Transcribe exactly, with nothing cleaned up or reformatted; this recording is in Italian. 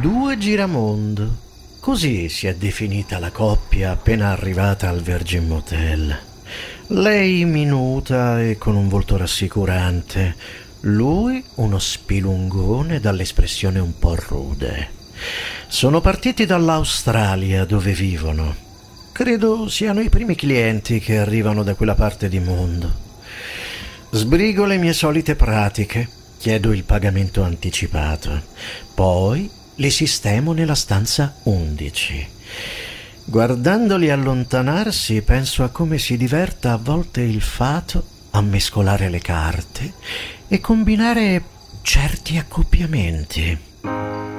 Due giramondo. Così si è definita la coppia appena arrivata al Virgin Motel. Lei minuta e con un volto rassicurante, lui uno spilungone dall'espressione un po' rude. Sono partiti dall'Australia, dove vivono. Credo siano i primi clienti che arrivano da quella parte di mondo. Sbrigo le mie solite pratiche, chiedo il pagamento anticipato, poi li sistemo nella stanza undici. Guardandoli allontanarsi, penso a come si diverta a volte il fato a mescolare le carte e combinare certi accoppiamenti.